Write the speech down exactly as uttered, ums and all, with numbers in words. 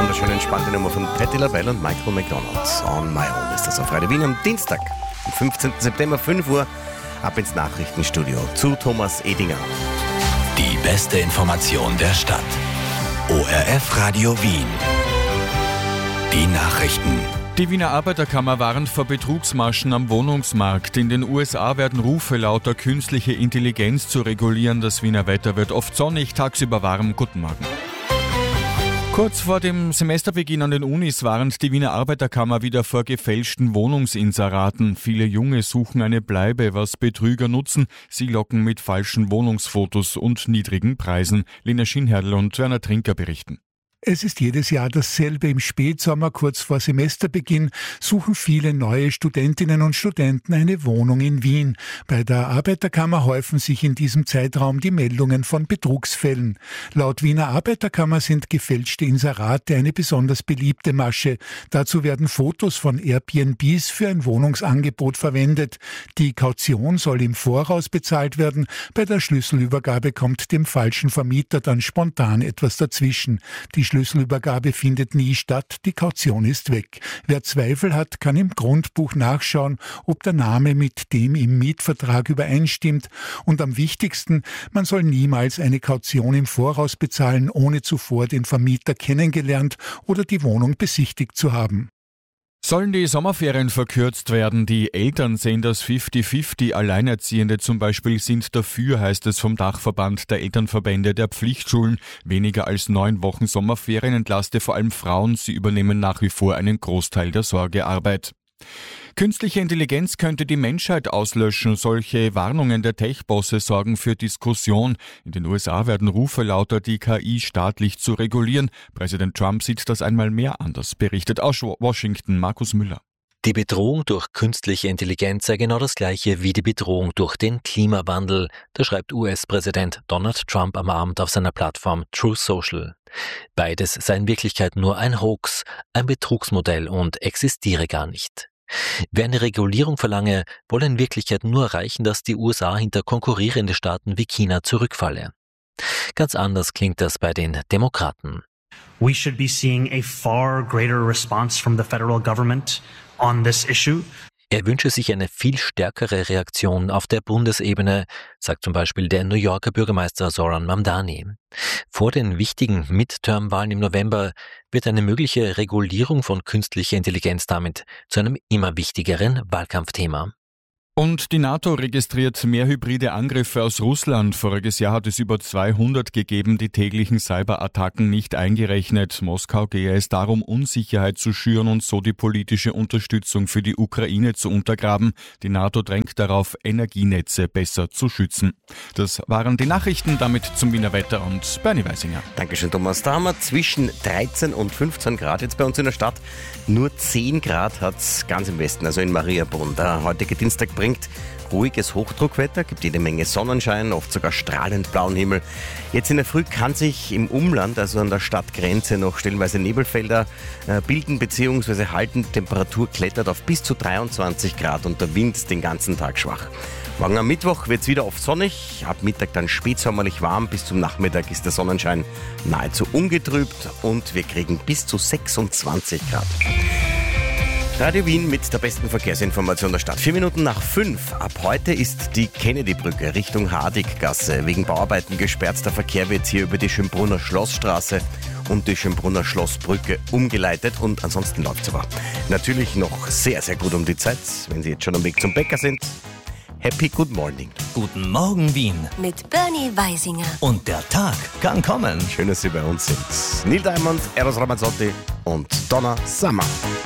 wunderschöne, entspannte Nummer von Patti LaBelle und Michael McDonald. On My Own ist das auf Radio Wien am Dienstag, am fünfzehnten September, fünf Uhr, ab ins Nachrichtenstudio zu Thomas Edinger. Die beste Information der Stadt. O R F Radio Wien. Die Nachrichten. Die Wiener Arbeiterkammer warnt vor Betrugsmaschen am Wohnungsmarkt. In den U S A werden Rufe lauter, künstliche Intelligenz zu regulieren. Das Wiener Wetter wird oft sonnig, tagsüber warm. Guten Morgen. Kurz vor dem Semesterbeginn an den Unis warnt die Wiener Arbeiterkammer wieder vor gefälschten Wohnungsinseraten. Viele Junge suchen eine Bleibe, was Betrüger nutzen. Sie locken mit falschen Wohnungsfotos und niedrigen Preisen. Lena Schinherl und Werner Trinker berichten. Es ist jedes Jahr dasselbe. Im Spätsommer, kurz vor Semesterbeginn, suchen viele neue Studentinnen und Studenten eine Wohnung in Wien. Bei der Arbeiterkammer häufen sich in diesem Zeitraum die Meldungen von Betrugsfällen. Laut Wiener Arbeiterkammer sind gefälschte Inserate eine besonders beliebte Masche. Dazu werden Fotos von Airbnbs für ein Wohnungsangebot verwendet. Die Kaution soll im Voraus bezahlt werden. Bei der Schlüsselübergabe kommt dem falschen Vermieter dann spontan etwas dazwischen. Die Schlüsselübergabe findet nie statt, die Kaution ist weg. Wer Zweifel hat, kann im Grundbuch nachschauen, ob der Name mit dem im Mietvertrag übereinstimmt. Und am wichtigsten, man soll niemals eine Kaution im Voraus bezahlen, ohne zuvor den Vermieter kennengelernt oder die Wohnung besichtigt zu haben. Sollen die Sommerferien verkürzt werden? Die Eltern sehen das fünfzig fünfzig. Alleinerziehende zum Beispiel sind dafür, heißt es vom Dachverband der Elternverbände der Pflichtschulen. Weniger als neun Wochen Sommerferien entlaste vor allem Frauen. Sie übernehmen nach wie vor einen Großteil der Sorgearbeit. Künstliche Intelligenz könnte die Menschheit auslöschen. Solche Warnungen der Tech-Bosse sorgen für Diskussion. In den U S A werden Rufe lauter, die K I staatlich zu regulieren. Präsident Trump sieht das einmal mehr anders, berichtet aus Washington Markus Müller. Die Bedrohung durch künstliche Intelligenz sei genau das gleiche wie die Bedrohung durch den Klimawandel. Das schreibt U S-Präsident Donald Trump am Abend auf seiner Plattform Truth Social. Beides sei in Wirklichkeit nur ein Hoax, ein Betrugsmodell und existiere gar nicht. Wer eine Regulierung verlange, wolle in Wirklichkeit nur erreichen, dass die U S A hinter konkurrierende Staaten wie China zurückfalle. Ganz anders klingt das bei den Demokraten. We should be seeing a far greater response from the federal government on this issue. Er wünsche sich eine viel stärkere Reaktion auf der Bundesebene, sagt zum Beispiel der New Yorker Bürgermeister Zoran Mamdani. Vor den wichtigen Midterm-Wahlen im November wird eine mögliche Regulierung von künstlicher Intelligenz damit zu einem immer wichtigeren Wahlkampfthema. Und die NATO registriert mehr hybride Angriffe aus Russland. Voriges Jahr hat es über zweihundert gegeben, die täglichen Cyberattacken nicht eingerechnet. Moskau gehe es darum, Unsicherheit zu schüren und so die politische Unterstützung für die Ukraine zu untergraben. Die NATO drängt darauf, Energienetze besser zu schützen. Das waren die Nachrichten, damit zum Wiener Wetter und Bernie Weisinger. Dankeschön, Thomas. Da haben wir zwischen dreizehn und fünfzehn Grad jetzt bei uns in der Stadt. Nur zehn Grad hat es ganz im Westen, also in Mariabrunn. Der heutige Dienstag bringt ruhiges Hochdruckwetter, gibt jede Menge Sonnenschein, oft sogar strahlend blauen Himmel. Jetzt in der Früh kann sich im Umland, also an der Stadtgrenze, noch stellenweise Nebelfelder äh, bilden bzw. halten. Die Temperatur klettert auf bis zu dreiundzwanzig Grad und der Wind den ganzen Tag schwach. Morgen am Mittwoch wird es wieder oft sonnig, ab Mittag dann spätsommerlich warm, bis zum Nachmittag ist der Sonnenschein nahezu ungetrübt und wir kriegen bis zu sechsundzwanzig Grad. Radio Wien mit der besten Verkehrsinformation der Stadt. Vier Minuten nach fünf. Ab heute ist die Kennedy-Brücke Richtung Hardiggasse wegen Bauarbeiten gesperrt. Der Verkehr wird hier über die Schönbrunner Schlossstraße und die Schönbrunner Schlossbrücke umgeleitet und ansonsten läuft es aber natürlich noch sehr, sehr gut um die Zeit, wenn Sie jetzt schon am Weg zum Bäcker sind. Happy Good Morning. Guten Morgen Wien. Mit Bernie Weisinger. Und der Tag kann kommen. Schön, dass Sie bei uns sind. Neil Diamond, Eros Ramazzotti und Donna Summer.